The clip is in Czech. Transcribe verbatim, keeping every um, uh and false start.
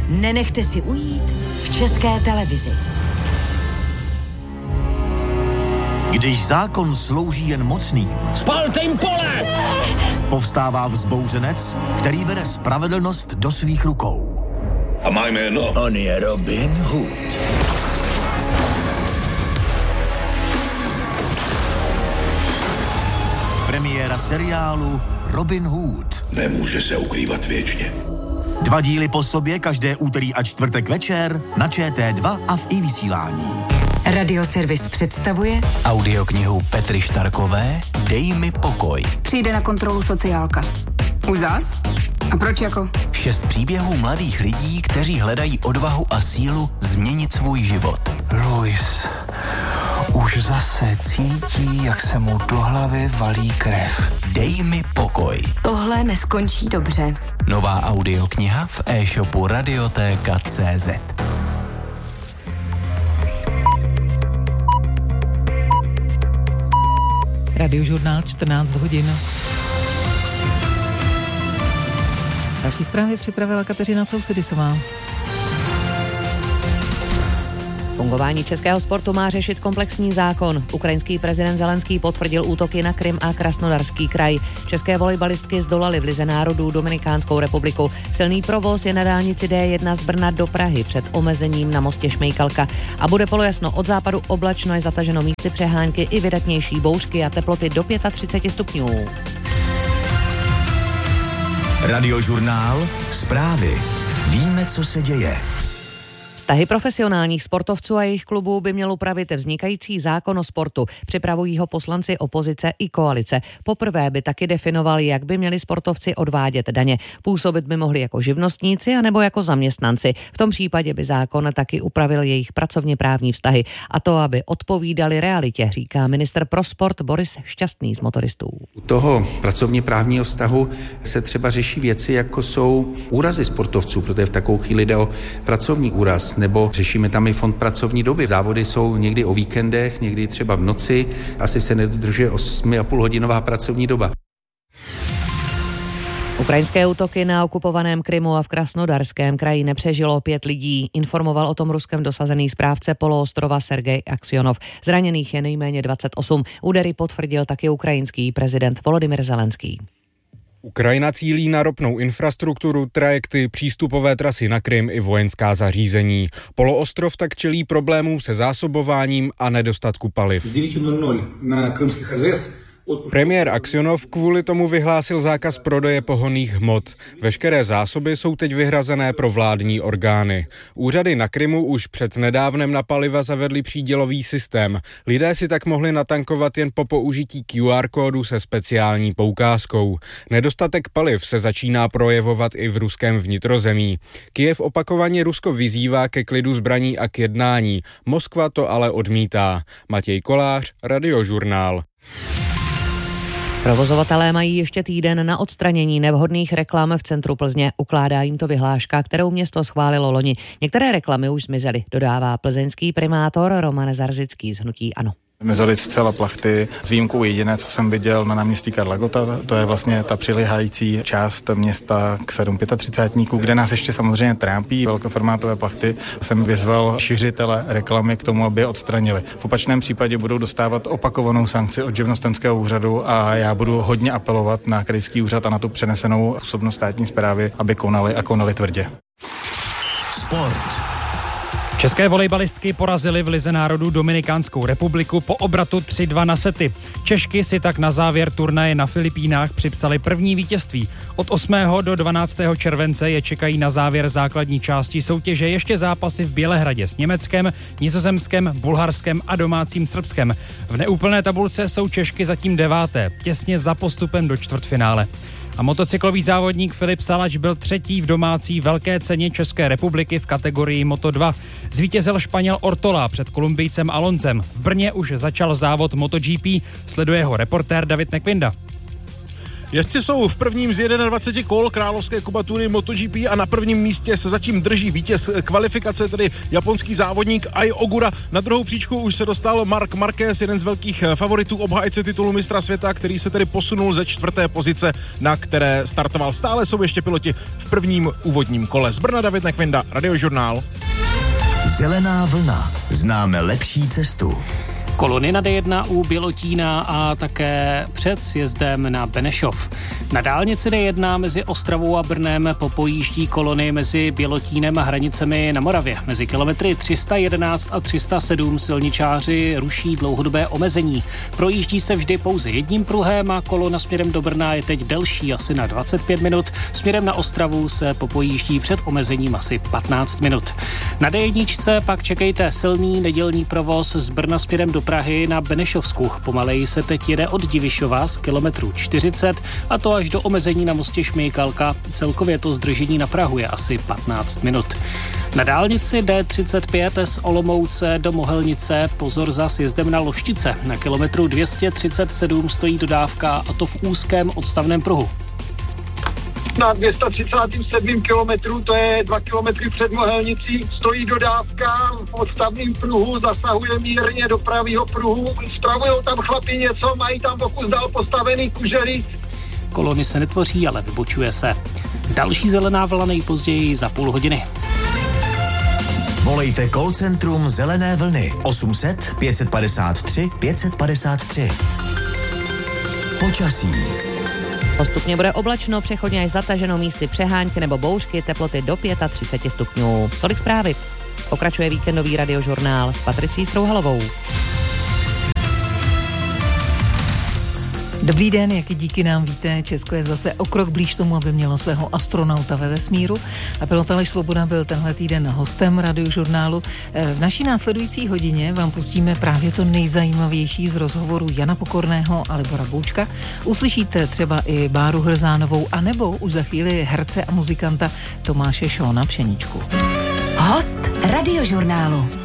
nenechte si ujít v České televizi. Když zákon slouží jen mocným, spalte jim pole! Povstává vzbouřenec, který bere spravedlnost do svých rukou. A má jméno? On je Robin Hood. Premiéra seriálu Robin Hood. Nemůže se ukrývat věčně. Dva díly po sobě každé úterý a čtvrtek večer na Č T dva a v iVysílání. Radioservis představuje Audioknihu Petry Štarkové Dej mi pokoj. Přijde na kontrolu sociálka. Už zas? A proč jako? Šest příběhů mladých lidí, kteří hledají odvahu a sílu změnit svůj život. Luis už zase cítí, jak se mu do hlavy valí krev. Dej mi pokoj. Tohle neskončí dobře. Nová audiokniha v e-shopu Radiotéka tečka cé zet. Radiožurnál čtrnáct hodin. Další zprávy připravila Kateřina Sousedisová. Fungování českého sportu má řešit komplexní zákon. Ukrajinský prezident Zelenský potvrdil útoky na Krym a Krasnodarský kraj. České volejbalistky zdolaly v Lize národů Dominikánskou republiku. Silný provoz je na dálnici D jedna z Brna do Prahy před omezením na mostě Šmejkalka. A bude polojasno, od západu oblačno, je zataženo místy přehánky i vydatnější bouřky a teploty do třicet pět stupňů. Radiožurnál, zprávy. Víme, co se děje. Vztahy profesionálních sportovců a jejich klubů by měl upravit vznikající zákon o sportu. Připravují ho poslanci opozice i koalice. Poprvé by taky definoval, jak by měli sportovci odvádět daně. Působit by mohli jako živnostníci anebo jako zaměstnanci. V tom případě by zákon taky upravil jejich pracovně právní vztahy. A to, aby odpovídali realitě, říká ministr pro sport Boris Šťastný z Motoristů. U toho pracovně právního vztahu se třeba řeší věci, jako jsou úrazy sportovců, protože v takovou chvíli jde o pracovní úraz, nebo řešíme tam i fond pracovní doby. Závody jsou někdy o víkendech, někdy třeba v noci, asi se nedodržuje osm a půl hodinová pracovní doba. Ukrajinské útoky na okupovaném Krymu a v Krasnodarském kraji nepřežilo pět lidí, informoval o tom Ruskem dosazený správce poloostrova Sergej Aksionov. Zraněných je nejméně dvacet osm. Údery potvrdil taky ukrajinský prezident Volodymyr Zelenský. Ukrajina cílí na ropnou infrastrukturu, trajekty, přístupové trasy na Krym i vojenská zařízení. Poloostrov tak čelí problémům se zásobováním a nedostatku paliv. Premiér Aksionov kvůli tomu vyhlásil zákaz prodeje pohonných hmot. Veškeré zásoby jsou teď vyhrazené pro vládní orgány. Úřady na Krymu už před nedávnem na paliva zavedli přídělový systém. Lidé si tak mohli natankovat jen po použití Q R kódu se speciální poukázkou. Nedostatek paliv se začíná projevovat i v ruském vnitrozemí. Kyjev opakovaně Rusko vyzývá ke klidu zbraní a k jednání. Moskva to ale odmítá. Matěj Kolář, Radiožurnál. Provozovatelé mají ještě týden na odstranění nevhodných reklam v centru Plzně. Ukládá jim to vyhláška, kterou město schválilo loni. Některé reklamy už zmizely, dodává plzeňský primátor Roman Zarzický z hnutí ANO. Zmizely zcela plachty, s výjimkou jediné, co jsem viděl na náměstí Karla Gotta, to je vlastně ta přiléhající část města k sedm třicátníku, kde nás ještě samozřejmě trápí velkoformátové plachty. Jsem vyzval šiřitele reklamy k tomu, aby je odstranili. V opačném případě budou dostávat opakovanou sankci od živnostenského úřadu a já budu hodně apelovat na krajský úřad a na tu přenesenou působnost státní správy, aby konali a konali tvrdě. Sport. České volejbalistky porazily v Lize národů Dominikánskou republiku po obratu tři dva na sety. Češky si tak na závěr turnaje na Filipínách připsaly první vítězství. Od osmého do dvanáctého července je čekají na závěr základní části soutěže ještě zápasy v Bělehradě s Německem, Nizozemskem, Bulharskem a domácím Srbskem. V neúplné tabulce jsou Češky zatím deváté, těsně za postupem do čtvrtfinále. A motocyklový závodník Filip Salač byl třetí v domácí velké ceně České republiky v kategorii Moto dva. Zvítězil Španěl Ortola před Kolumbijcem Aloncem. V Brně už začal závod MotoGP, sleduje ho reportér David Nekvinda. Jezdci jsou v prvním z dvaceti jedna kol královské kubatury MotoGP a na prvním místě se zatím drží vítěz kvalifikace, tedy japonský závodník Ai Ogura. Na druhou příčku už se dostal Marc Marquez, jeden z velkých favoritů, obhájce titulu mistra světa, který se tedy posunul ze čtvrté pozice, na které startoval. Stále jsou ještě piloti v prvním úvodním kole. Z Brna David Nekvinda, Radiožurnál. Zelená vlna. Známe lepší cestu. Kolony na D jedna u Bělotína a také před sjezdem na Benešov. Na dálnici D jedna mezi Ostravou a Brnem popojíždí kolony mezi Bělotínem a Hranicemi na Moravě. Mezi kilometry tři sta jedenáct a tři sta sedm silničáři ruší dlouhodobé omezení. Projíždí se vždy pouze jedním pruhem a kolona směrem do Brna je teď delší asi na dvacet pět minut. Směrem na Ostravu se popojíždí před omezením asi patnáct minut. Na D jedna pak čekejte silný nedělní provoz z Brna směrem do Prahy na Benešovsku. Pomaleji se teď jede od Divišova z kilometru čtyřicet a to až do omezení na mostě Šmejkalka. Celkově to zdržení na Prahu je asi patnáct minut. Na dálnici D třicet pět z Olomouce do Mohelnice pozor za sjezdem na Loštice. Na kilometru dvě stě třicet sedm stojí dodávka a to v úzkém odstavném pruhu. Na dvě stě třicet sedm kilometrů, to je dva kilometry před Mohelnicí, stojí dodávka v odstavném pruhu, zasahuje mírně do pravého pruhu, spravujou tam chlapi něco, mají tam pokus dál postavený kužery. Kolony se netvoří, ale vybočuje se. Další zelená vlna nejpozději za půl hodiny. Volejte call centrum Zelené vlny osm set pět padesát tři pět padesát tři. Počasí. Postupně bude oblačno, přechodně až zataženo, místy přehánky nebo bouřky, teploty do třicet pět stupňů. Tolik zprávy. Pokračuje víkendový radiožurnál s Patricí Strouhalovou. Dobrý den, jak i díky nám víte, Česko je zase o krok blíž tomu, aby mělo svého astronauta ve vesmíru a pilot Aleš Svoboda byl tenhle týden hostem Radiožurnálu. V naší následující hodině vám pustíme právě to nejzajímavější z rozhovoru Jana Pokorného a Libora Boučka. Uslyšíte třeba i Báru Hrzánovou anebo už za chvíli herce a muzikanta Tomáše Šóna Pšeničku. Host Radiožurnálu.